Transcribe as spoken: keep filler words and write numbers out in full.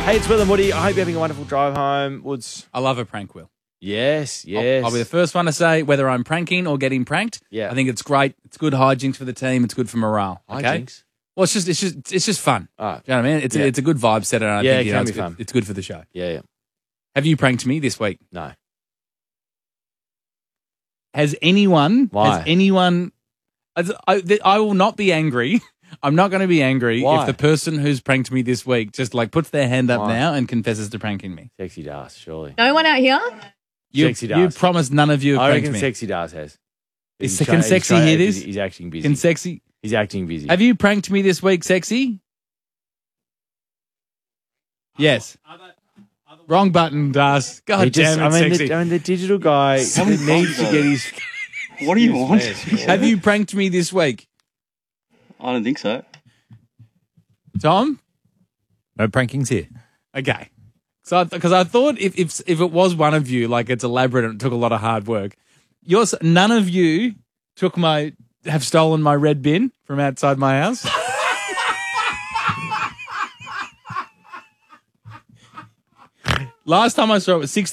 Hey, it's Will and Woody. I hope you're having a wonderful drive home. Woods. I love a prank, Will. Yes, yes. I'll, I'll be the first one to say whether I'm pranking or getting pranked. Yeah. I think it's great. It's good hijinks for the team. It's good for morale. Okay. Hijinks? Well, it's just it's just it's just fun. All right. Do you know what I mean? It's Yeah. a, it's a good vibe setter. And I Yeah, think it you know, can it's be good, fun. It's good for the show. Yeah, yeah. Have you pranked me this week? No. Has anyone? Why? Has anyone? I, I, I will not be angry. I'm not going to be angry Why? if the person who's pranked me this week just like puts their hand up Why? now and confesses to pranking me. Sexy Das, surely. No one out here? You, Sexy you Das. promised none of you have I pranked reckon me. Sexy Das has. Is- He's can try- Sexy he's try- hear this? He's, he's acting busy. Can Sexy? He's acting busy. Have you pranked me this week, Sexy? Yes. Wrong button, Das. God He just, damn it, I mean, Sexy. the, I mean, the digital guy many needs to times, get his... What do you want? Have you pranked me this week, I don't think so. Tom? No prankings here. Okay. So, because I, I thought if, if if it was one of you, like it's elaborate and it took a lot of hard work. Yours, none of you took my have stolen my red bin from outside my house. Last time I saw it was six